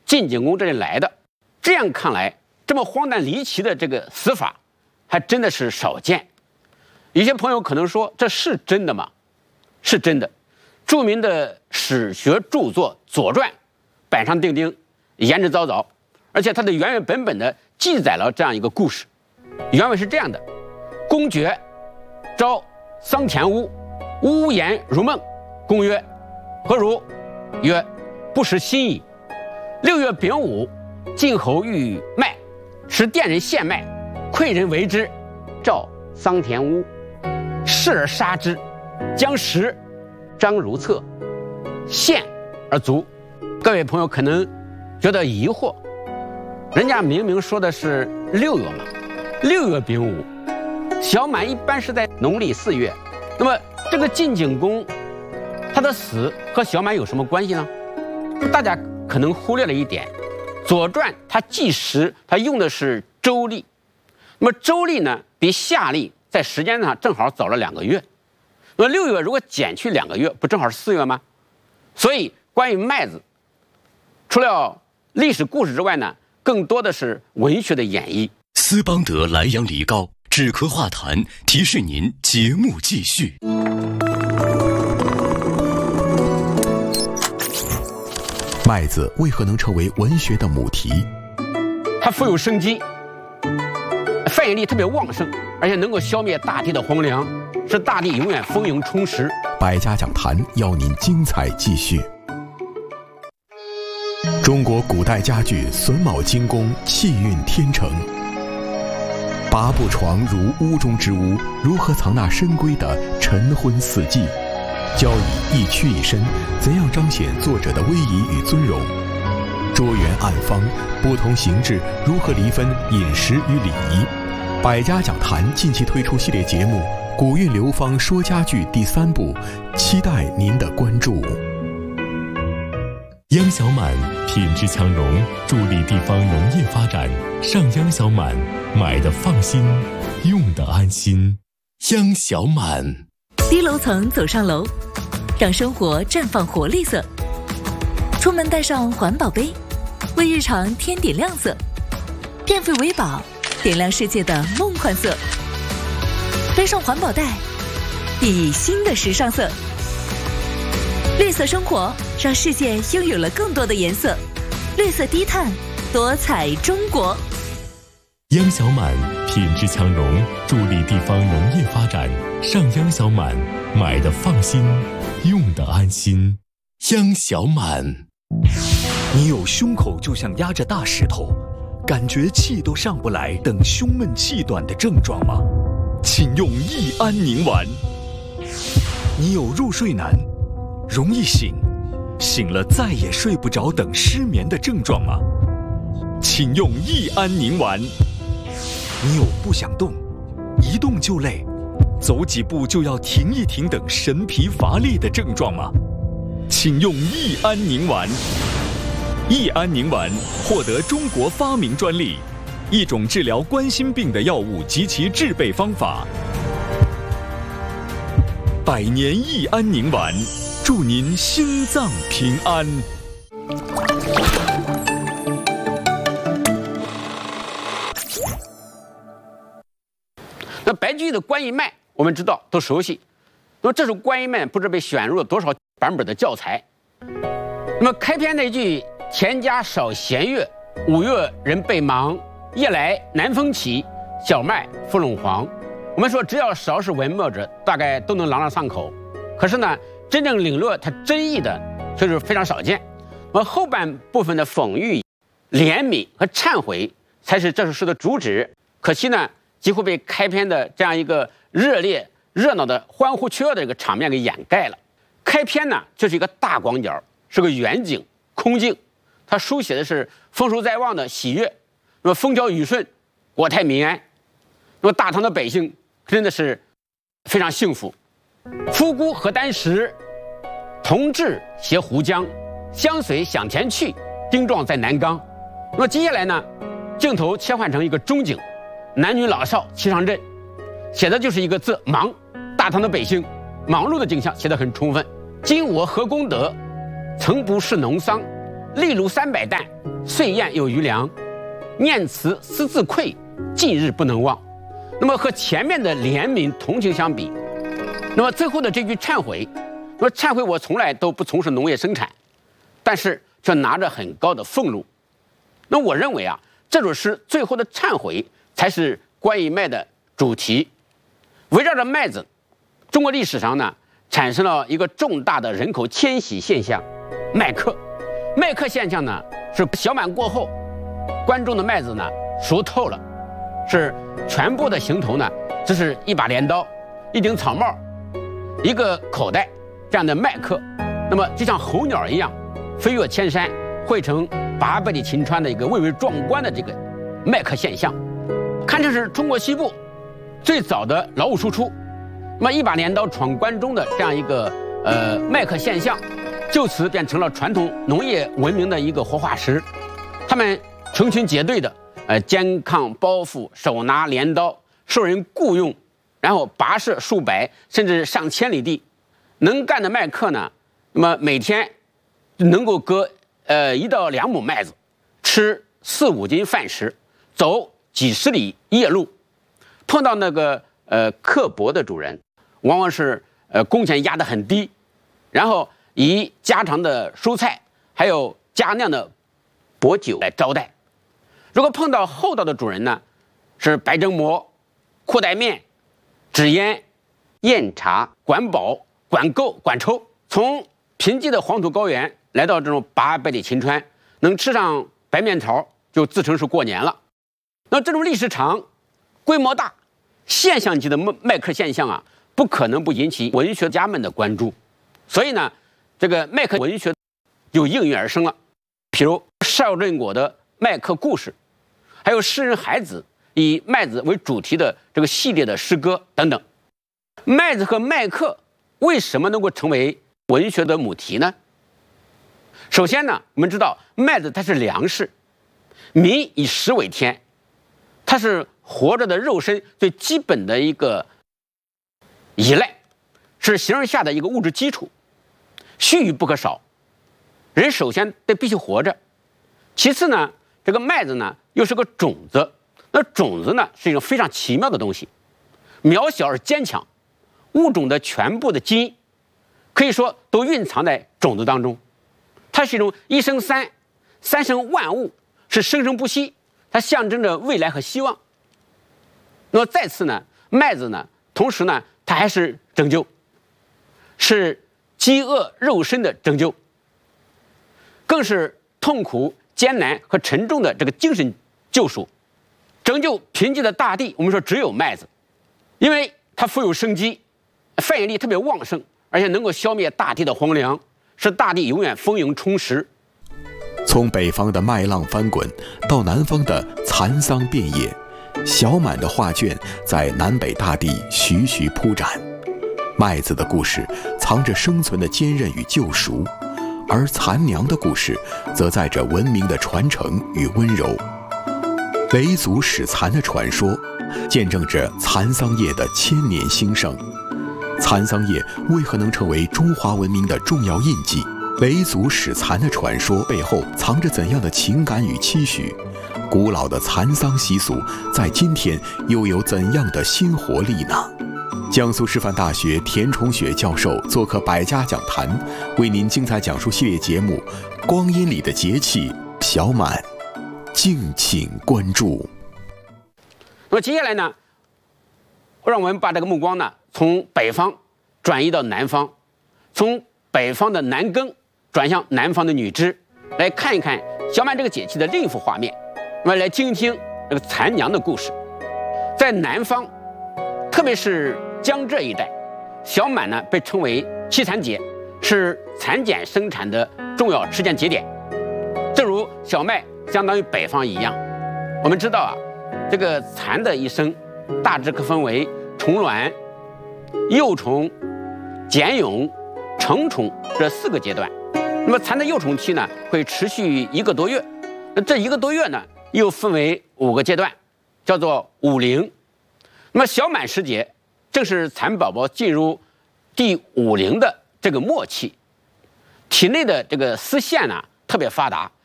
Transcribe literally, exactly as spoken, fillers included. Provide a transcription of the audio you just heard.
晋景公这里来的。这样看来，这么荒诞离奇的这个死法，还真的是少见。有些朋友可能说，这是真的吗？是真的。著名的史学著作《左传》板上钉钉，言之凿凿，而且它的原原本本的记载了这样一个故事。原文是这样的：公爵召桑田乌，乌言如梦。公曰：何如？曰：不识心矣。六月丙午，晋侯欲卖，持店人献卖，馈人为之，召桑田乌，视而杀之，将食，张如厕，献而足。各位朋友可能觉得疑惑，人家明明说的是六月嘛，六月丙午，小满一般是在农历四月，那么这个晋景公他的死和小满有什么关系呢？大家可能忽略了一点，《左传》它计时，它用的是周历，那么周历呢比夏历在时间上正好早了两个月，那么六月如果减去两个月，不正好是四月吗？所以关于麦子，除了历史故事之外呢，更多的是文学的演绎。 斯邦德莱阳梨膏止咳化痰，提示您节目继续。 麦子为何能成为文学的母题？ 它富有生机，泛引力特别旺盛，而且能够消灭大地的荒凉，使大地永远丰盈充实。 百家讲坛邀您精彩继续。中国古代家具榫卯精工，气韵天成。八步床如屋中之屋，如何藏纳深闺的晨昏四季？交椅一曲一伸，怎样彰显作者的威仪与尊荣？桌圆案方，不同形制如何厘分饮食与礼仪？百家讲坛近期推出系列节目《古韵流芳说家具》第三部，期待您的关注。 央小满品质强农，助力地方农业发展。上央小满，买的放心，用的安心。央小满。 低楼层走上楼，让生活绽放活力色。出门带上环保杯，为日常添点亮色。电费为宝，点亮世界的梦幻色。背上环保袋，熠熠新的时尚色。绿色生活，让世界拥有了更多的颜色。绿色低碳，多彩中国。 央小满品质强农，助力地方农业发展。上央小满，买的放心，用的安心。央小满。 你有胸口就像压着大石头，感觉气都上不来等胸闷气短的症状吗？请用益安宁丸。你有入睡难，容易醒，醒了再也睡不着等失眠的症状吗？请用益安宁丸。你有不想动，一动就累，走几步就要停一停等神疲乏力的症状吗？请用益安宁丸。益安宁丸获得中国发明专利，一种治疗冠心病的药物及其制备方法。百年益安宁丸，祝您心脏平安。 那白居易的《观音脉》，我们知道都熟悉。那么这首《观音脉》不知被选入了多少版本的教材。那么开篇那句“田家少闲月，五月人备忙。夜来南风起，小麦覆陇黄”，我们说只要少是文墨者，大概都能朗朗上口。可是呢，真正领略它真意的，却是非常少见。而后半部分的讽喻、怜悯和忏悔，才是这首诗的主旨。可惜呢，几乎被开篇的这样一个热烈、热闹的欢呼雀跃的这个场面给掩盖了。开篇呢，就是一个大广角，是个远景、空镜，它书写的是丰收在望的喜悦，那么风调雨顺，国泰民安。那么大唐的百姓真的是非常幸福。夫姑何丹石，同治携胡江，相随享田去，丁壮在南冈。那么接下来呢，镜头切换成一个中景，男女老少齐上阵，写的就是一个字忙。大唐的百姓忙碌的景象写得很充分。今我何功德，曾不是农桑， 例如三百担，岁晏有余粮，念慈思自愧，近日不能忘。那么和前面的怜悯同情相比，那么最后的这句忏悔，那么忏悔我从来都不从事农业生产，但是却拿着很高的俸禄。那我认为啊，这首诗最后的忏悔才是关于麦的主题。围绕着麦子，中国历史上呢产生了一个重大的人口迁徙现象——麦客。麦客现象呢是小满过后，关中的麦子呢熟透了，是全部的行头呢只是一把镰刀、一顶草帽、一个口袋这样的麦客，那么就像候鸟一样飞越千山，汇成八百里秦川的一个蔚为壮观的这个麦客现象，堪称是中国西部最早的劳务输出。那么一把镰刀闯关中的这样一个呃麦客现象，就此变成了传统农业文明的一个活化石。他们成群结队的呃肩扛包袱，手拿镰刀，受人雇佣，然后跋涉数百甚至上千里地。能干的麦客呢，那么每天能够割呃一到两亩麦子，吃四五斤饭食，走几十里夜路。碰到那个呃刻薄的主人，往往是呃工钱压得很低，然后以家常的蔬菜还有佳酿的薄酒来招待。如果碰到厚道的主人呢，是白蒸馍、裤带面、纸烟、宴茶、管饱、管够、管抽。从贫瘠的黄土高原来到这种八百里秦川，能吃上白面条就自称是过年了。那这种历史长、规模大、现象级的麦客现象啊，不可能不引起文学家们的关注。所以呢，这个麦客文学就应运而生了。比如邵振国的麦客故事，还有诗人海子以麦子为主题的这个系列的诗歌等等。麦子和麦客为什么能够成为文学的母题呢？首先呢，我们知道麦子它是粮食，民以食为天，它是活着的肉身最基本的一个依赖，是形而下的一个物质基础，须臾不可少。人首先得必须活着，其次呢，这个麦子呢又是个种子，那种子呢是一种非常奇妙的东西，渺小而坚强，物种的全部的基因可以说都蕴藏在种子当中。它是一种一生三，三生万物，是生生不息，它象征着未来和希望。那么再次呢，麦子呢，同时呢，它还是拯救，是饥饿肉身的拯救，更是痛苦、艰难和沉重的这个精神救赎。拯救贫瘠的大地，我们说只有麦子，因为它富有生机，繁衍力特别旺盛，而且能够消灭大地的荒凉，使大地永远丰盈充实。 从北方的麦浪翻滚到南方的蚕桑遍野，小满的画卷在南北大地徐徐铺展。麦子的故事藏着生存的坚韧与救赎，而蚕娘的故事则载着文明的传承与温柔。嫘族始蚕的传说见证着蚕桑业的千年兴盛。蚕桑业为何能成为中华文明的重要印记？嫘族始蚕的传说背后藏着怎样的情感与期许？古老的蚕桑习俗在今天又有怎样的新活力呢？江苏师范大学田崇雪教授做客百家讲坛，为您精彩讲述系列节目《光阴里的节气》小满，敬请关注。 那么接下来呢，让我们把这个目光呢从北方转移到南方，从北方的男耕转向南方的女织，来看一看小满这个节气的另一幅画面。那么来听一听这个蚕娘的故事。在南方，特别是江浙一带，小满呢被称为七蚕节，是蚕茧生产的重要时间节点。正如小麦相当于北方一样，我们知道啊，这个蚕的一生大致可分为虫卵、幼虫、茧蛹、成虫这四个阶段。那么蚕的幼虫期呢，会持续一个多月。那这一个多月呢，又分为五个阶段，叫做五龄。那么小满时节，正是蚕宝宝进入第五龄的这个末期，体内的这个丝线呢， 特别发达。